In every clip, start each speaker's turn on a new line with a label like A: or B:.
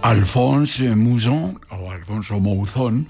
A: Alphonse Mouzon, o Alfonso Mouzon,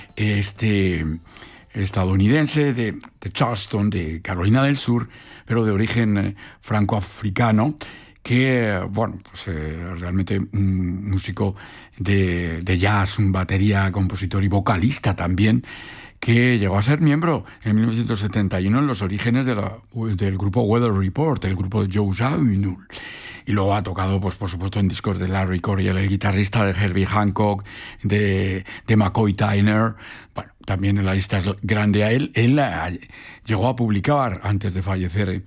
A: estadounidense de Charleston, de Carolina del Sur, pero de origen francoafricano, que, realmente un músico de jazz, un batería, compositor y vocalista también, que llegó a ser miembro en 1971 en los orígenes del grupo Weather Report, el grupo de Joe Zawinul. Y luego ha tocado, pues por supuesto, en discos de Larry Coryell, el guitarrista de Herbie Hancock, de McCoy Tyner. Bueno, también en la lista es grande a él. Él llegó a publicar, antes de fallecer en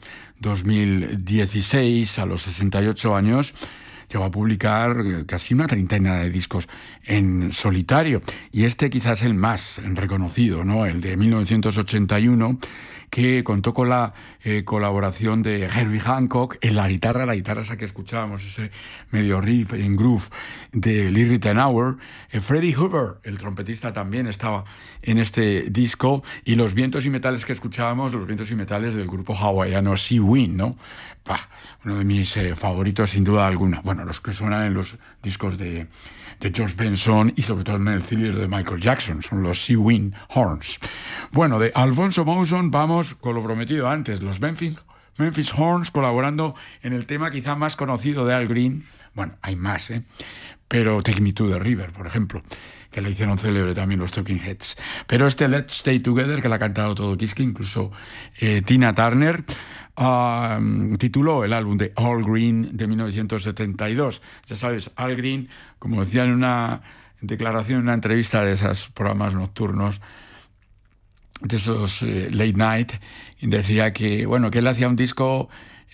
A: 2016, a los 68 años, llegó a publicar casi una treintena de discos en solitario. Y este quizás el más reconocido, ¿no? El de 1981, que contó con la colaboración de Herbie Hancock en la guitarra esa que escuchábamos, ese medio riff en groove de Lee Ritenour. Freddie Hubbard, el trompetista, también estaba en este disco, y los vientos y metales que escuchábamos, los vientos y metales del grupo hawaiano Sea Wind, ¿no? Uno de mis favoritos sin duda alguna. Bueno, los que suenan en los discos de George Benson y sobre todo en el thriller de Michael Jackson, son los Sea Wind Horns. Bueno, de Alfonso Mouzon vamos con lo prometido antes, los Memphis Horns, colaborando en el tema quizá más conocido de Al Green. Bueno, hay más, pero Take Me to the River, por ejemplo, que la hicieron célebre también los Talking Heads. Pero Let's Stay Together, que la ha cantado todo Kiske, incluso Tina Turner, tituló el álbum de Al Green de 1972. Ya sabes, Al Green, como decía en una declaración, en una entrevista de esos programas nocturnos, de esos late night, decía que él hacía un disco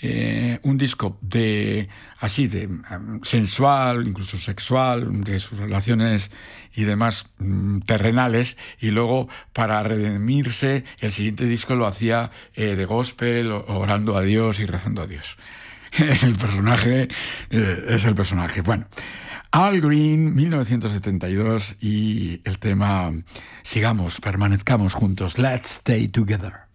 A: de sensual, incluso sexual, de sus relaciones y demás terrenales, y luego, para redimirse, el siguiente disco lo hacía de gospel, orando a Dios y rezando a Dios. El personaje es el personaje. Bueno, Al Green, 1972, y el tema, permanezcamos juntos, Let's Stay Together.